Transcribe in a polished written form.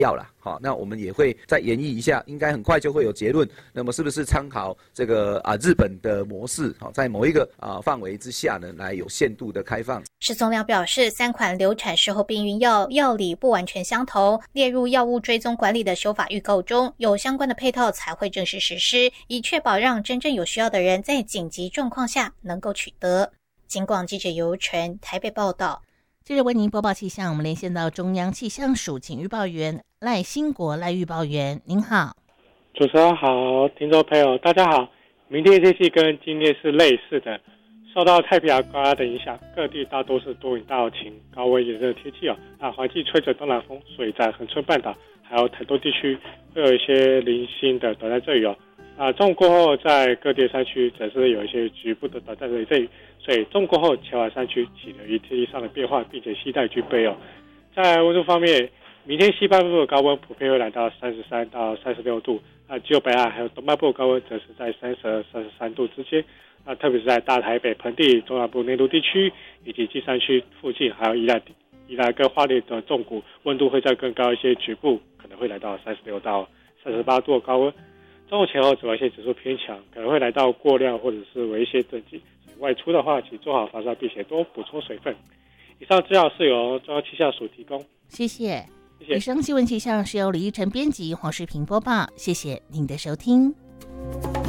要啦。好，那我们也会再研议一下，应该很快就会有结论。那么是不是参考这个日本的模式，在某一个范围之下呢，来有限度的开放？ 施宗亮表示，3款流产事后避孕药药理不完全相同，列入药物追踪管理的修法预告中，有相关的配套才会正式实施，以确保让真正有需要的人在紧急状况下能够取得。警广记者游纯台北报道。 接着为您播报气象，我们连线到中央气象署请预报员赖兴国赖预报员，您好。 主持人好，听众朋友大家好。明天天气跟今天是类似的，受到太平洋高压的影响，各地大多是多云到晴，高温炎热的天气环境吹着东南风，所以在恒春半岛还有台东地区会有一些零星的短暂阵雨中午过后，在各地山区则是有一些局部的短暂的阵雨，所以中午过后前往山区请留意天气上的变化，并且携带军备在温度方面，明天西半部的高温普遍会来到33到36度，只有北海还有东半部的高温则是在32、33度之间。特别是在大台北盆地、中南部内陆地区以及金山区附近，还有宜兰跟花莲的重谷，温度会再更高一些，局部可能会来到36到38度的高温。中午前后紫外线指数偏强，可能会来到过量或者是危险等级。外出的话，请做好防晒，并且多补充水分。以上资料是由中央气象署提供。 谢谢。 谢谢。 以上新闻气象是由李依晨编辑，黄世平播报。谢谢您的收听。